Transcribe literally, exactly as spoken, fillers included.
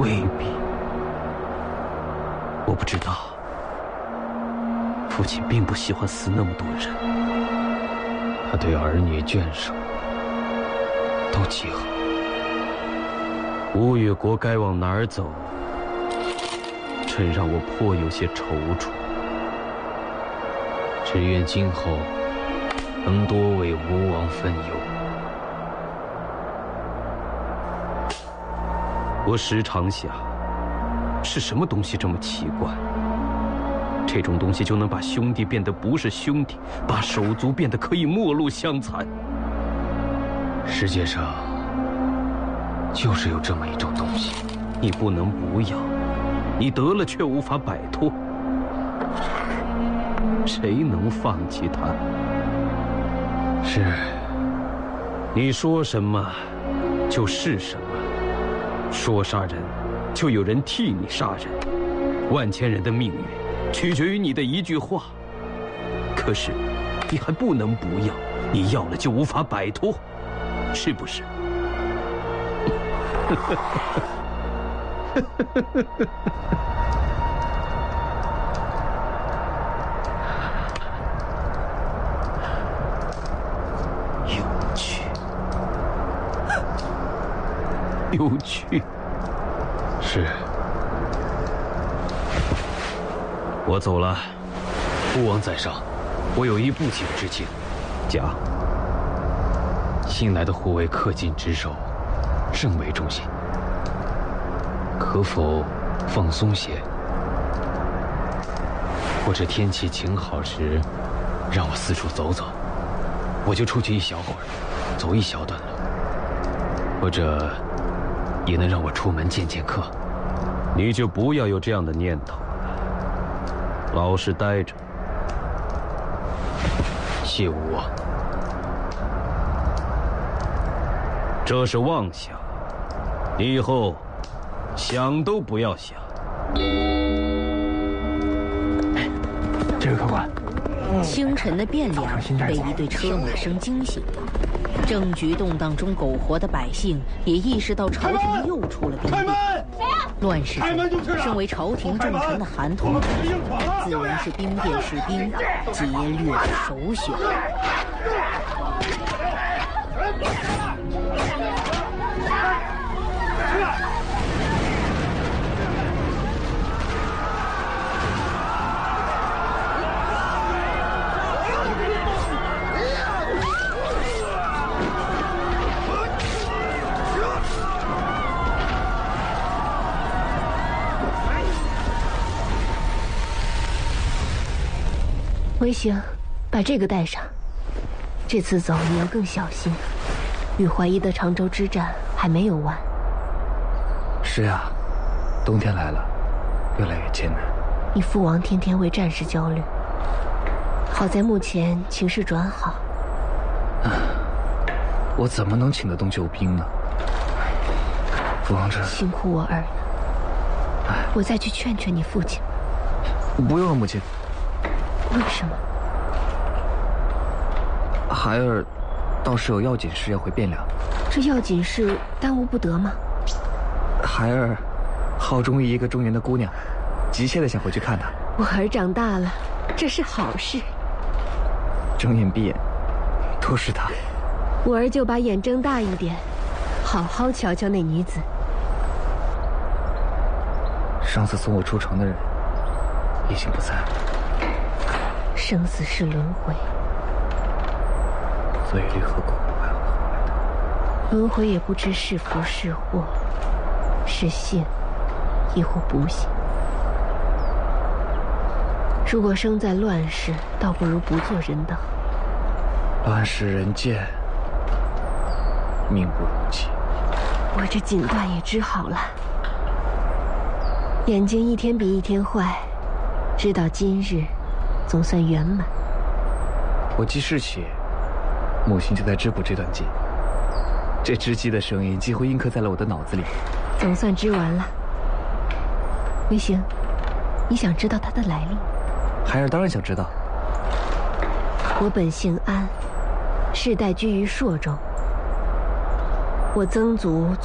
未必，我不知道。父亲并不喜欢死那么多人，他对儿女眷属都极好。吴越国该往哪儿走，真让我颇有些踌躇。只愿今后能多为吴王分忧。我时常想，是什么东西这么奇怪？这种东西就能把兄弟变得不是兄弟，把手足变得可以陌路相残。世界上就是有这么一种东西，你不能不要，你得了却无法摆脱。谁能放弃它？是，你说什么就是什么。说杀人，就有人替你杀人。万千人的命运取决于你的一句话。可是，你还不能不要，你要了就无法摆脱，是不是？有趣，有趣。是。我走了。父王在上，我有一不解之境。讲。新来的护卫恪尽职守，甚为忠心，可否放松些？或者天气晴好时，让我四处走走，我就出去一小会儿，走一小段路。或者，也能让我出门见见客。你就不要有这样的念头了，老实待着。谢吴王。这是妄想，你以后想都不要想。 这位客官， 清晨的汴梁被一队车马声惊醒了。政局动荡中苟活的百姓也意识到朝廷又出了兵变。乱世中，身为朝廷重臣的韩通自然是兵变士兵劫掠的首选。 微行，把这个带上。这次走你要更小心，与怀疑的常州之战还没有完。 是啊，冬天来了，越来越艰难。 你父王天天为战事焦虑，好在目前情势转好。 啊，我怎么能请得动救兵呢？父王这辛苦我儿了。 哎， 我再去劝劝你父亲。 不用了，母亲。 为什么？ 孩儿倒是有要紧事要回汴梁。 这要紧事耽误不得吗？ 孩儿好中意一个中年的姑娘，急切的想回去看她。 我儿长大了，这是好事。 睁眼闭眼都是她。 我儿就把眼睁大一点，好好瞧瞧那女子。 上次送我出城的人已经不在了。 生死是轮回， 所以离合苦还要后来的。 轮回也不知是福是祸，是幸亦或不幸。如果生在乱世，倒不如不做人道。 乱世人贱，命不如己。 我这锦缎也织好了，眼睛一天比一天坏，直到今日总算圆满。 我记事起，母亲就在织补这段记，这织记的声音几乎印刻在了我的脑子里。 总算织完了。微行，你想知道它的来历？ 孩儿当然想知道。 我本姓安，世代居于朔州。我曾祖